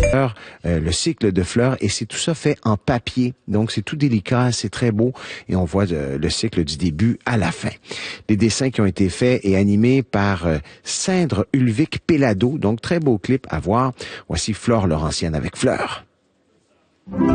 le cycle de fleurs, et c'est tout ça fait en papier. Donc, c'est tout délicat, c'est très beau, et on voit le cycle du début à la fin. Les dessins qui ont été faits et animés par Cindre Ulvic Pellado, donc très beau clip à voir. Voici Flore Laurentienne avec Fleurs.